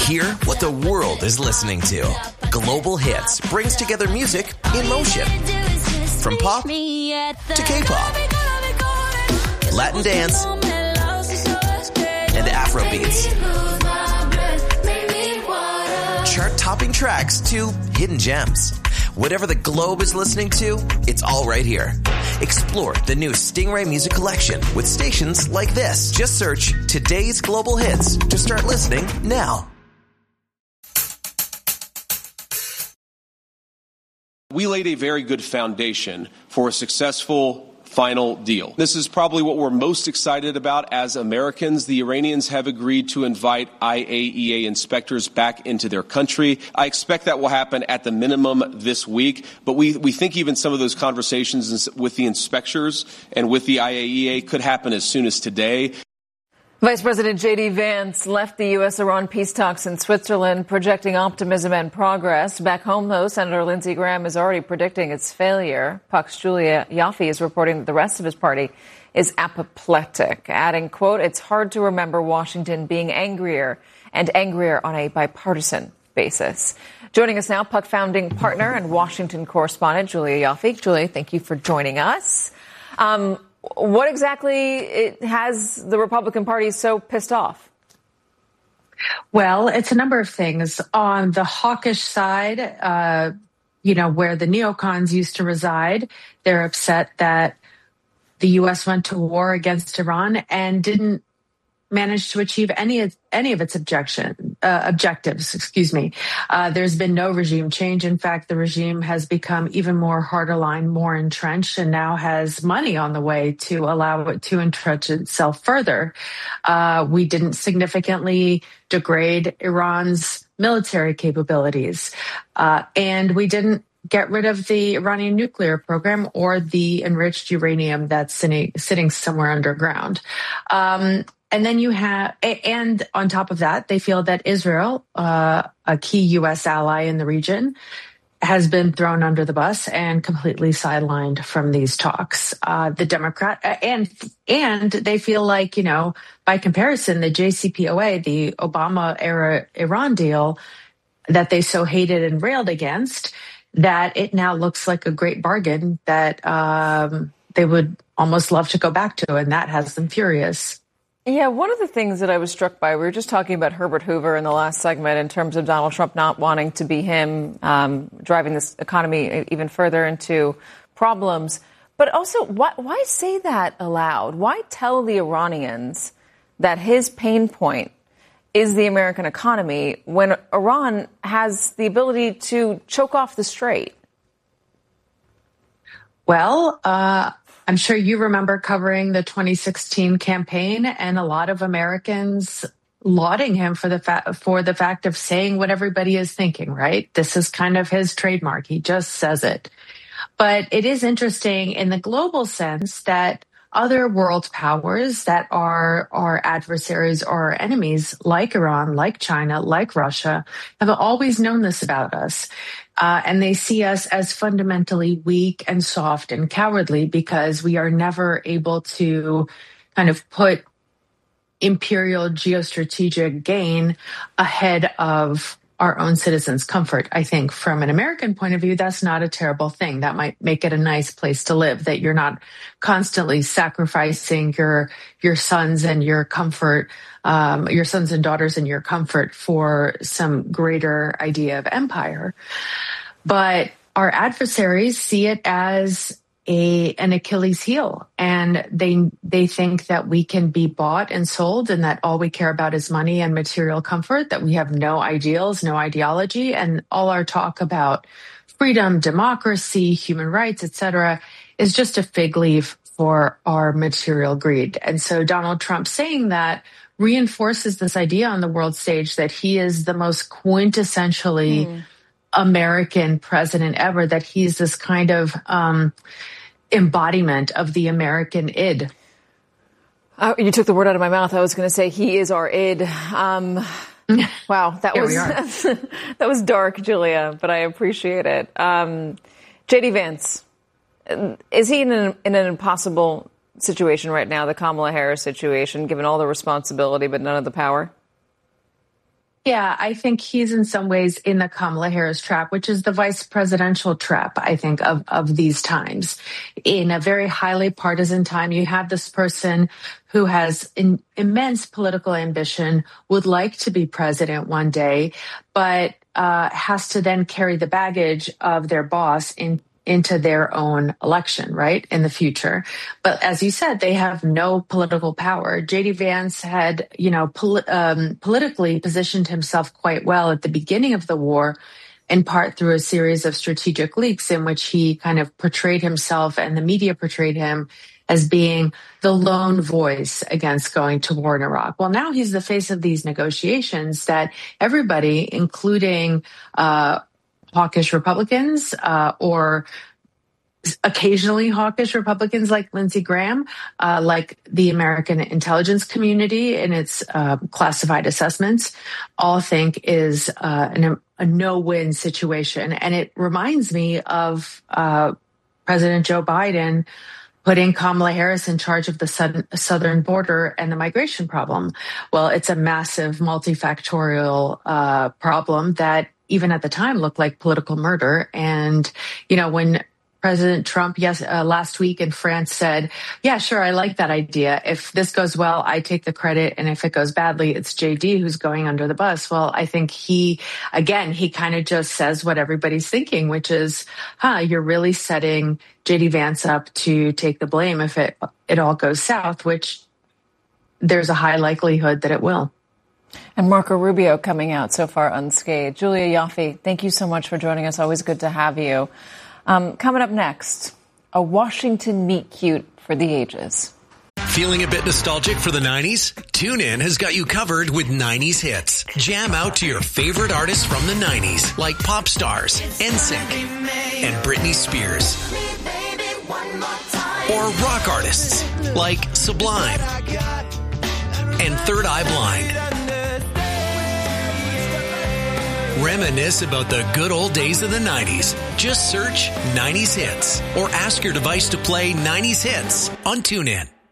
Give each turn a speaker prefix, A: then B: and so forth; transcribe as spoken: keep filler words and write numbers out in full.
A: Hear what the world is listening to. Global Hits brings together music in motion. From pop to K-pop, Latin dance, and Afro beats. Chart-topping tracks to hidden gems. Whatever the globe is listening to, it's all right here. Explore the new Stingray Music Collection with stations like this. Just search Today's Global Hits to start listening now.
B: We laid a very good foundation for a successful final deal. This is probably what we're most excited about as Americans. The Iranians have agreed to invite I A E A inspectors back into their country. I expect that will happen at the minimum this week, but we, we think even some of those conversations with the inspectors and with the I A E A could happen as soon as today.
C: Vice President J D Vance left the U S Iran peace talks in Switzerland, projecting optimism and progress. Back home, though, Senator Lindsey Graham is already predicting its failure. Puck's Julia Yaffe is reporting that the rest of his party is apoplectic, adding, quote, "It's hard to remember Washington being angrier and angrier on a bipartisan basis." Joining us now, Puck founding partner and Washington correspondent Julia Yaffe. Julia, thank you for joining us. Um, What exactly it has the Republican Party so pissed off?
D: Well, it's a number of things. On the hawkish side, uh, you know, where the neocons used to reside, they're upset that the U S went to war against Iran and didn't manage to achieve any of any of its objection uh, objectives. Excuse me. Uh, there's been no regime change. In fact, the regime has become even more harder line, more entrenched, and now has money on the way to allow it to entrench itself further. Uh, we didn't significantly degrade Iran's military capabilities, uh, and we didn't get rid of the Iranian nuclear program or the enriched uranium that's sitting, sitting somewhere underground. Um, And then you have, and on top of that, they feel that Israel, uh, a key U S ally in the region, has been thrown under the bus and completely sidelined from these talks. Uh, the Democrat, and and they feel like, you know, by comparison, the J C P O A, the Obama era Iran deal that they so hated and railed against, that it now looks like a great bargain that um, they would almost love to go back to, and that has them furious.
C: Yeah, one of the things that I was struck by, we were just talking about Herbert Hoover in the last segment in terms of Donald Trump not wanting to be him, um, driving this economy even further into problems. But also, why, why say that aloud? Why tell the Iranians that his pain point is the American economy when Iran has the ability to choke off the strait?
D: Well, uh... I'm sure you remember covering the twenty sixteen campaign and a lot of Americans lauding him for the fa- for the fact of saying what everybody is thinking, right? This is kind of his trademark. He just says it. But it is interesting in the global sense that other world powers that are our adversaries or our enemies, like Iran, like China, like Russia, have always known this about us. Uh, and they see us as fundamentally weak and soft and cowardly because we are never able to kind of put imperial geostrategic gain ahead of our own citizens' comfort. I think from an American point of view, that's not a terrible thing. That might make it a nice place to live, that you're not constantly sacrificing your your sons and your comfort, um, your sons and daughters and your comfort for some greater idea of empire. But our adversaries see it as a an Achilles heel, and they they think that we can be bought and sold, and that all we care about is money and material comfort, that we have no ideals, no ideology, and all our talk about freedom, democracy, human rights, et cetera, is just a fig leaf for our material greed. And so Donald Trump saying that reinforces this idea on the world stage that he is the most quintessentially mm. American president ever, that he's this kind of um, embodiment of the American id.
C: Uh, you took the word out of my mouth. I was going to say he is our id. Um, wow, that was that was dark, Julia, but I appreciate it. Um, J D Vance, is he in an, in an impossible situation right now, the Kamala Harris situation, given all the responsibility but none of the power?
D: Yeah, I think he's in some ways in the Kamala Harris trap, which is the vice presidential trap, I think, of, of these times. In a very highly partisan time, you have this person who has an immense political ambition, would like to be president one day, but uh, has to then carry the baggage of their boss in into their own election, right, in the future. But as you said, they have no political power. J D Vance had, you know, pol- um, politically positioned himself quite well at the beginning of the war, in part through a series of strategic leaks in which he kind of portrayed himself and the media portrayed him as being the lone voice against going to war in Iraq. Well, now he's the face of these negotiations that everybody, including uh hawkish Republicans uh, or occasionally hawkish Republicans like Lindsey Graham, uh, like the American intelligence community in its uh, classified assessments, all think is uh, an, a no-win situation. And it reminds me of uh, President Joe Biden putting Kamala Harris in charge of the southern, southern border and the migration problem. Well, it's a massive multifactorial uh, problem that even at the time looked like political murder. And, you know, when President Trump, yes, uh, last week in France said, yeah, sure, I like that idea. If this goes well, I take the credit. And if it goes badly, it's J D who's going under the bus. Well, I think he, again, he kind of just says what everybody's thinking, which is, huh, you're really setting J D Vance up to take the blame if it, it all goes south, which there's a high likelihood that it will.
C: And Marco Rubio coming out so far unscathed. Julia Ioffe, thank you so much for joining us. Always good to have you. Um, coming up next, a Washington meet cute for the ages.
E: Feeling a bit nostalgic for the nineties? TuneIn has got you covered with nineties hits. Jam out to your favorite artists from the nineties, like pop stars, N Sync, and Britney Spears. Or rock artists, like Sublime and Third Eye Blind. Reminisce about the good old days of the nineties. Just search nineties hits or ask your device to play nineties hits on TuneIn.